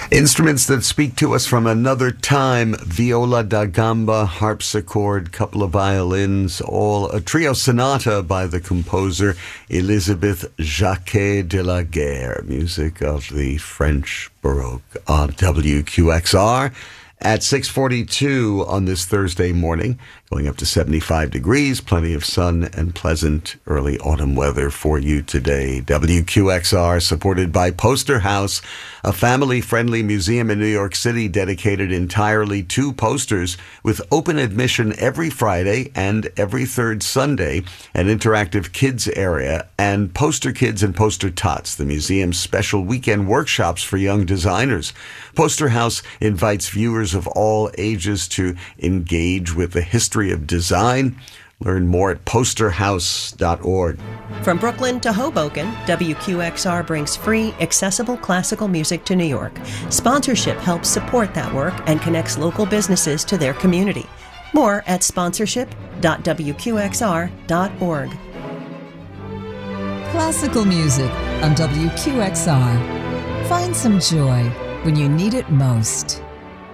Instruments that speak to us from another time: viola da gamba, harpsichord, couple of violins, all a trio sonata by the composer Elisabeth Jacquet de la Guerre, music of the French Baroque on WQXR. At 6:42 on this Thursday morning, going up to 75 degrees, plenty of sun and pleasant early autumn weather for you today. WQXR, supported by Poster House, a family-friendly museum in New York City dedicated entirely to posters, with open admission every Friday and every third Sunday, an interactive kids area, and Poster Kids and Poster Tots, the museum's special weekend workshops for young designers. Poster House invites viewers of all ages to engage with the history of design. Learn more at posterhouse.org. From Brooklyn to Hoboken, WQXR brings free, accessible classical music to New York. Sponsorship helps support that work and connects local businesses to their community. More at sponsorship.wqxr.org. Classical music on WQXR. Find some joy when you need it most.